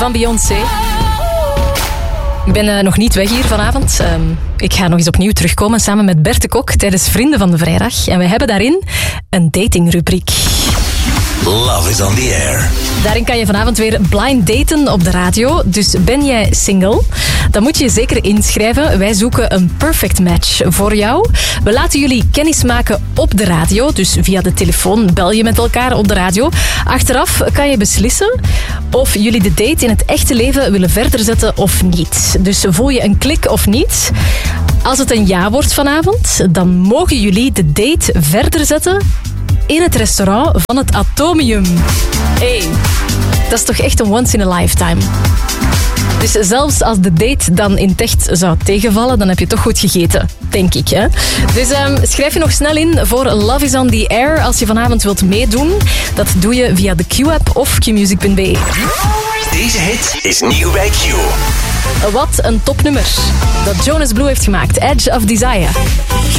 van Beyoncé. Ik ben nog niet weg hier vanavond. Ik ga nog eens opnieuw terugkomen samen met Bert de Kok tijdens Vrienden van de Vrijdag. En we hebben daarin een datingrubriek. Love is on the air. Daarin kan je vanavond weer blind daten op de radio. Dus ben jij single? Dan moet je je zeker inschrijven. Wij zoeken een perfect match voor jou. We laten jullie kennis maken op de radio. Dus via de telefoon bel je met elkaar op de radio. Achteraf kan je beslissen of jullie de date in het echte leven willen verder zetten of niet. Dus voel je een klik of niet? Als het een ja wordt vanavond, dan mogen jullie de date verder zetten in het restaurant van het Atomium. Hey, dat is toch echt een once in a lifetime. Dus zelfs als de date dan in het echt zou tegenvallen, dan heb je toch goed gegeten, denk ik. Hè? Dus schrijf je nog snel in voor Love is on the Air als je vanavond wilt meedoen. Dat doe je via de Q-app of qmusic.be. Deze hit is nieuw bij Q. Wat een topnummer dat Jonas Blue heeft gemaakt. Edge of Desire. Q